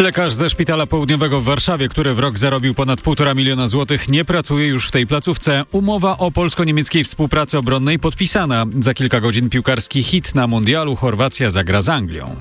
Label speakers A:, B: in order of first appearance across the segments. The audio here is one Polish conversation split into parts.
A: Lekarz ze Szpitala Południowego w Warszawie, który w rok zarobił ponad 1,5 miliona złotych, nie pracuje już w tej placówce. Umowa o polsko-niemieckiej współpracy obronnej podpisana. Za kilka godzin piłkarski hit na mundialu. Chorwacja zagra z Anglią.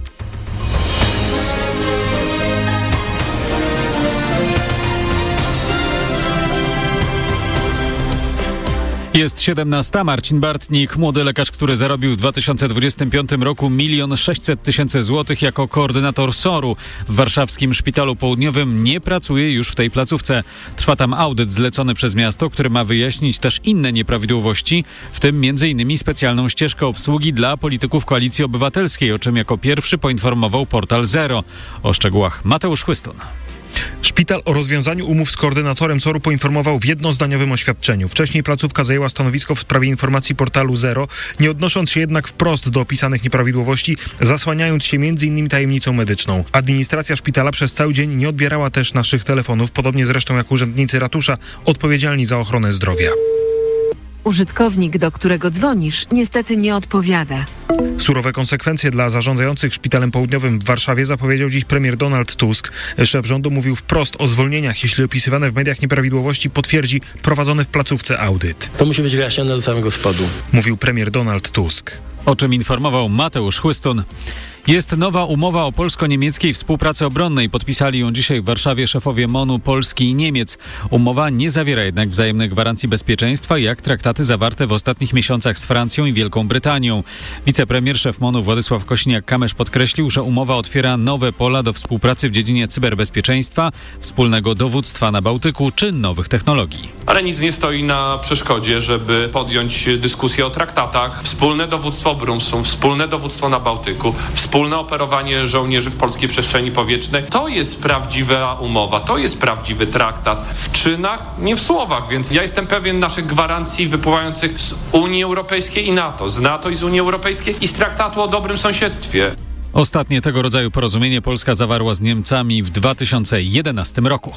A: Jest 17. Marcin Bartnik, młody lekarz, który zarobił w 2025 roku 1 600 000 złotych jako koordynator SOR-u w warszawskim Szpitalu Południowym, nie pracuje już w tej placówce. Trwa tam audyt zlecony przez miasto, który ma wyjaśnić też inne nieprawidłowości, w tym m.in. specjalną ścieżkę obsługi dla polityków Koalicji Obywatelskiej, o czym jako pierwszy poinformował portal Zero. O szczegółach Mateusz Chłystun.
B: Szpital o rozwiązaniu umów z koordynatorem SOR-u poinformował w jednozdaniowym oświadczeniu. Wcześniej placówka zajęła stanowisko w sprawie informacji portalu Zero, nie odnosząc się jednak wprost do opisanych nieprawidłowości, zasłaniając się m.in. tajemnicą medyczną. Administracja szpitala przez cały dzień nie odbierała też naszych telefonów, podobnie zresztą jak urzędnicy ratusza odpowiedzialni za ochronę zdrowia.
C: Użytkownik, do którego dzwonisz, niestety nie odpowiada.
B: Surowe konsekwencje dla zarządzających Szpitalem Południowym w Warszawie zapowiedział dziś premier Donald Tusk. Szef rządu mówił wprost o zwolnieniach, jeśli opisywane w mediach nieprawidłowości potwierdzi prowadzony w placówce audyt.
D: To musi być wyjaśnione do samego spodu.
B: Mówił premier Donald Tusk.
A: O czym informował Mateusz Chłystun. Jest nowa umowa o polsko-niemieckiej współpracy obronnej. Podpisali ją dzisiaj w Warszawie szefowie MON-u Polski i Niemiec. Umowa nie zawiera jednak wzajemnych gwarancji bezpieczeństwa, jak traktaty zawarte w ostatnich miesiącach z Francją i Wielką Brytanią. Wicepremier, szef MON-u Władysław Kosiniak-Kamysz podkreślił, że umowa otwiera nowe pola do współpracy w dziedzinie cyberbezpieczeństwa, wspólnego dowództwa na Bałtyku czy nowych technologii.
E: Ale nic nie stoi na przeszkodzie, żeby podjąć dyskusję o traktatach, wspólne dowództwo obrączą, wspólne dowództwo na Bałtyku, wspólne operowanie żołnierzy w polskiej przestrzeni powietrznej. To jest prawdziwa umowa, to jest prawdziwy traktat. W czynach, nie w słowach, więc ja jestem pewien naszych gwarancji wypływających z Unii Europejskiej i NATO, z NATO i z Unii Europejskiej i z traktatu o dobrym sąsiedztwie.
A: Ostatnie tego rodzaju porozumienie Polska zawarła z Niemcami w 2011 roku.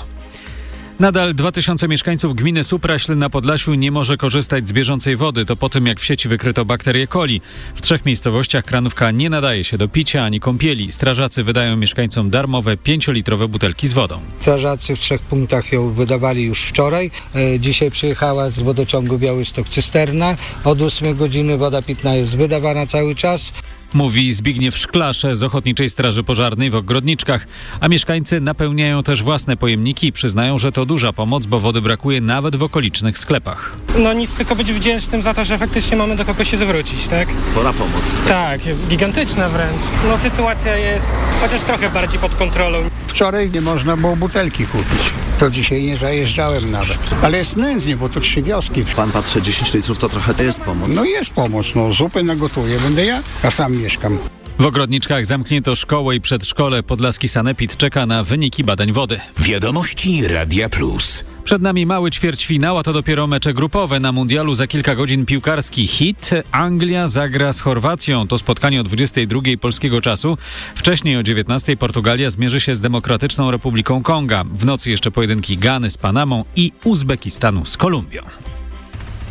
A: Nadal 2000 mieszkańców gminy Supraśl na Podlasiu nie może korzystać z bieżącej wody. To po tym, jak w sieci wykryto bakterię coli. W 3 miejscowościach kranówka nie nadaje się do picia ani kąpieli. Strażacy wydają mieszkańcom darmowe 5-litrowe butelki z wodą.
F: Strażacy w 3 punktach ją wydawali już wczoraj. Dzisiaj przyjechała z wodociągu Białystok cysterna. Od 8 godziny woda pitna jest wydawana cały czas.
A: Mówi Zbigniew Szklarz z Ochotniczej Straży Pożarnej w Ogrodniczkach. A mieszkańcy napełniają też własne pojemniki i przyznają, że to duża pomoc, bo wody brakuje nawet w okolicznych sklepach.
G: No nic, tylko być wdzięcznym za to, że faktycznie mamy do kogoś się zwrócić, tak?
D: Spora pomoc.
G: Tak, gigantyczna wręcz. No sytuacja jest chociaż trochę bardziej pod kontrolą.
F: Wczoraj nie można było butelki kupić. To dzisiaj nie zajeżdżałem nawet. Ale jest nędznie, bo to 3 wioski.
D: Pan patrzy, 10 litrów to trochę to jest pomoc.
F: No jest pomoc, zupę nagotuję, będę ja, a sam mieszkam.
A: W Ogrodniczkach zamknięto szkołę i przedszkole. Podlaski Sanepid czeka na wyniki badań wody.
H: Wiadomości Radia Plus.
A: Przed nami mały ćwierćfinał, a to dopiero mecze grupowe. Na mundialu za kilka godzin piłkarski hit. Anglia zagra z Chorwacją. To spotkanie o 22 polskiego czasu. Wcześniej o 19 Portugalia zmierzy się z Demokratyczną Republiką Konga. W nocy jeszcze pojedynki Gany z Panamą i Uzbekistanu z Kolumbią.